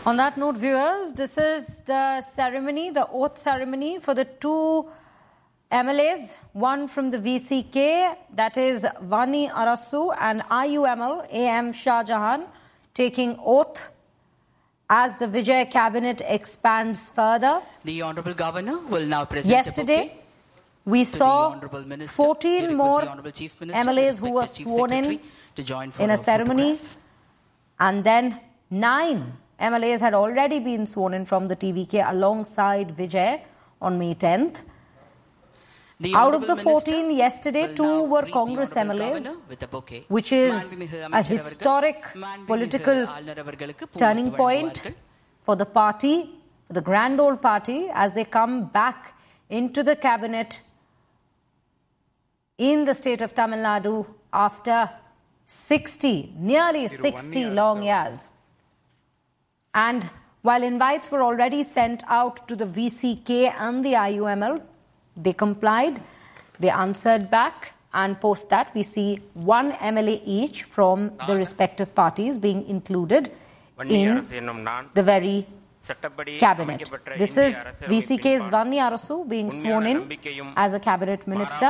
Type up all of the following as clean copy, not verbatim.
On that note, viewers, this is the ceremony, the oath ceremony for the two MLAs, one from the VCK, that is Vani Arasu, and IUML, AM Shah Jahan, taking oath as the Vijay cabinet expands further. The Honourable Governor will now present Yesterday, we saw 14 more MLAs who were sworn in a ceremony, and then 9 MLAs had already been sworn in from the TVK alongside Vijay on May 10th. Out of the 14 yesterday, 2 were Congress MLAs, which is a historic political turning point for the party, for the grand old party, as they come back into the cabinet in the state of Tamil Nadu after nearly 60 long years. And while invites were already sent out to the VCK and the IUML, they complied, they answered back, and post that we see 1 MLA each from the respective parties being included in the very cabinet. This is VCK's Vani Arasu being sworn in as a cabinet minister.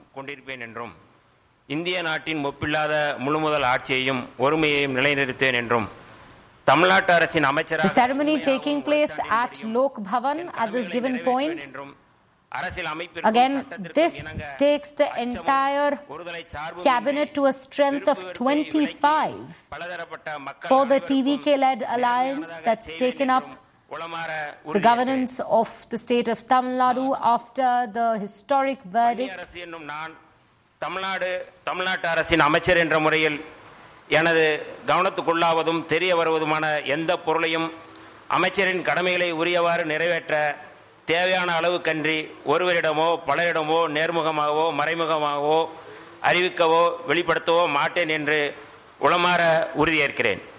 இந்திய நாட்டின் ஒப்பில்லாத முழுமுதல் ஆட்சியையும் ஒருமையையும் நிலைநிறுத்துவேன் என்றும் தமிழ்நாட்டு அரசின் அமைச்சராக The ceremony taking place at Lok Bhavan at this given point. Again, this takes the entire cabinet to a strength of 25 for the TVK-led alliance that's taken up the governance of the state of Tamil Nadu after the historic verdict. தமிழ்நாட்டு அரசின் அமைச்சர் என்ற முறையில் எனது கவனத்துக்குள்ளாவதும் தெரிய வருவதுமான எந்த பொருளையும் அமைச்சரின் கடமைகளை உரியவாறு நிறைவேற்ற தேவையான அளவுக்கன்றி ஒருவரிடமோ பலரிடமோ நேர்முகமாகவோ மறைமுகமாகவோ அறிவிக்கவோ வெளிப்படுத்தவோ மாட்டேன் என்று உளமாற உறுதியேற்கிறேன்.